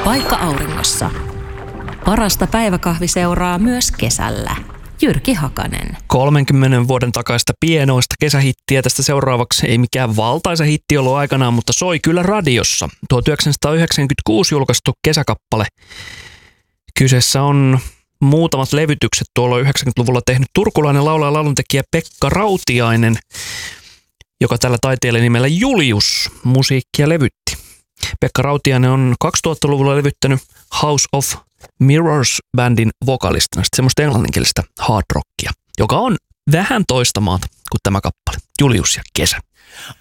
Paikka auringossa. Parasta päiväkahviseuraa myös kesällä. Jyrki Hakanen. 30 vuoden takaista pienoista kesähittiä tästä seuraavaksi. Ei mikään valtaisa hitti ollut aikanaan, mutta soi kyllä radiossa. 1996 julkaistu kesäkappale. Kyseessä on muutamat levytykset tuolla 90-luvulla tehnyt turkulainen laulaja ja lauluntekijä Pekka Rautiainen, joka tällä taiteilijanimellä Julius musiikkia levytti. Pekka Rautiainen on 2000-luvulla levyttänyt House of Mirrors-bändin vokalistina, semmoista englanninkielistä hard rockia, joka on vähän toista maata kuin tämä kappale, Julius ja kesä.